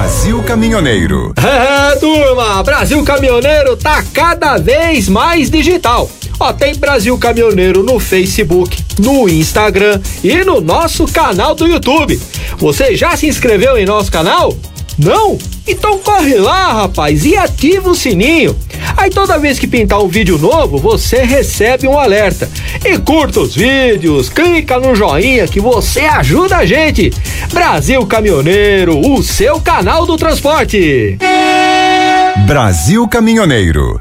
Brasil Caminhoneiro. Turma, Brasil Caminhoneiro tá cada vez mais digital. Tem Brasil Caminhoneiro no Facebook, no Instagram e no nosso canal do YouTube. Você já se inscreveu em nosso canal? Não? Então corre lá, rapaz, e ativa o sininho. Aí toda vez que pintar um vídeo novo, você recebe um alerta. E curta os vídeos, clica no joinha que você ajuda a gente. Brasil Caminhoneiro, o seu canal do transporte. Brasil Caminhoneiro.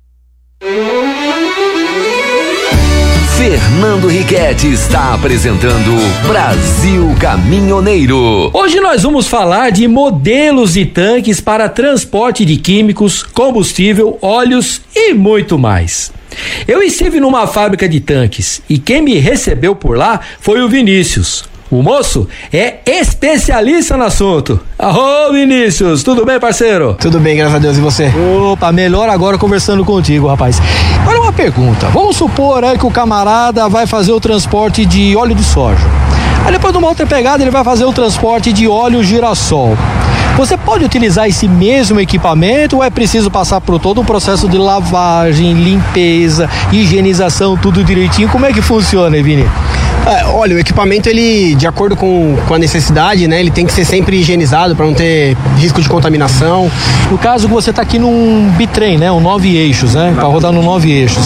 Fernando Riquetti está apresentando Brasil Caminhoneiro. Hoje nós vamos falar de modelos de tanques para transporte de químicos, combustível, óleos e muito mais. Eu estive numa fábrica de tanques e quem me recebeu por lá foi o Vinícius. O moço é especialista no assunto. Alô, Vinícius, tudo bem, parceiro? Tudo bem, graças a Deus, e você? Opa, melhor agora conversando contigo, rapaz. Olha uma pergunta, vamos supor que o camarada vai fazer o transporte de óleo de soja. Aí depois de uma outra pegada ele vai fazer o transporte de óleo girassol. Você pode utilizar esse mesmo equipamento ou é preciso passar por todo um processo de lavagem, limpeza, higienização, tudo direitinho? Como é que funciona, Vini? Olha, o equipamento, ele, de acordo com a necessidade, né, ele tem que ser sempre higienizado para não ter risco de contaminação. No caso que você está aqui num bitrem, né, um 9 eixos, né, para rodar no 9 eixos.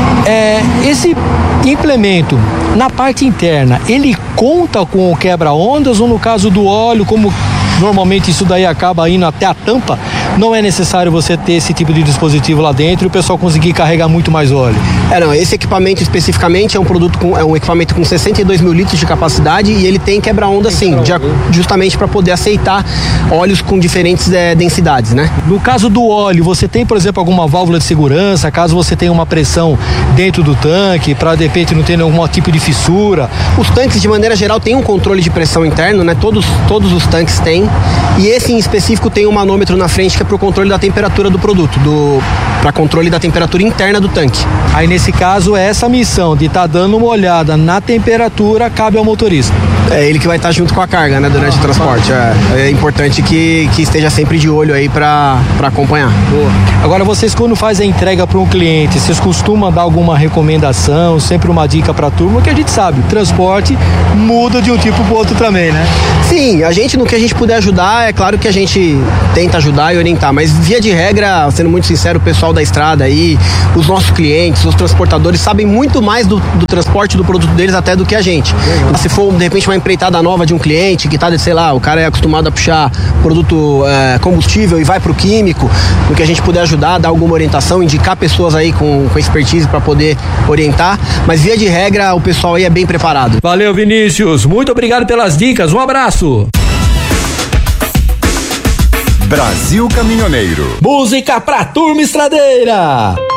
Esse implemento, na parte interna, ele conta com o quebra-ondas ou no caso do óleo, como normalmente isso daí acaba indo até a tampa, não é necessário você ter esse tipo de dispositivo lá dentro e o pessoal conseguir carregar muito mais óleo? Não, esse equipamento especificamente é um equipamento com 62 mil litros de capacidade e ele tem quebra-onda sim, justamente para poder aceitar óleos com diferentes densidades, né? No caso do óleo, você tem, por exemplo, alguma válvula de segurança, caso você tenha uma pressão dentro do tanque, para de repente não ter nenhum tipo de fissura? Os tanques, de maneira geral, têm um controle de pressão interno, né? Todos os tanques têm. E esse em específico tem um manômetro na frente que é para o controle da temperatura do produto, para controle da temperatura interna do tanque. Aí nesse caso, essa missão de estar dando uma olhada na temperatura cabe ao motorista. É ele que vai estar junto com a carga, né, durante o transporte. É importante que esteja sempre de olho aí para acompanhar. Boa. Agora, vocês quando fazem a entrega para um cliente, vocês costumam dar alguma recomendação, sempre uma dica para a turma, que a gente sabe, transporte muda de um tipo para o outro também, né? Sim, no que a gente puder ajudar, é claro que a gente tenta ajudar e orientar, mas via de regra, sendo muito sincero, o pessoal da estrada aí, os nossos clientes, os transportadores sabem muito mais do transporte do produto deles até do que a gente. Se for, de repente, uma empreitada nova de um cliente que tá, sei lá, o cara é acostumado a puxar produto combustível e vai pro químico, no que a gente puder ajudar, dar alguma orientação, indicar pessoas aí com expertise para poder orientar, mas via de regra, o pessoal aí é bem preparado. Valeu, Vinícius, muito obrigado pelas dicas, um abraço. Brasil Caminhoneiro. Música pra turma estradeira.